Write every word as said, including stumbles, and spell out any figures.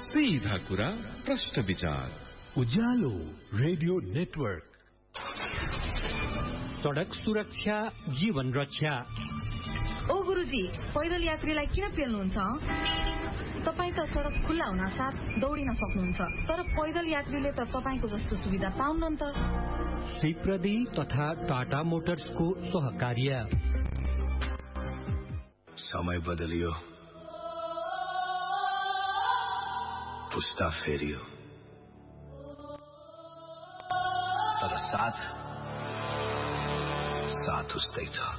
सीधा कुरा प्रश्न विचार उज्यालो रेडियो नेटवर्क। सडक सुरक्षा जीवन रक्षा। ओ गुरुजी, पैदल यात्रीलाई किन पेल्नुहुन्छ? तपाईँ त सडक खुल्ला हुन साथ दौडिन सक्नुहुन्छ, तर पैदल यात्रीले त तपाईँको जस्तो सुविधा पाउन्न नि त। सिप्रदी तथा टाटा मोटर्सको सहकार्य। समय बदलियो, पुस्ता फेरियो, तर साथ साथ उस्तै छ।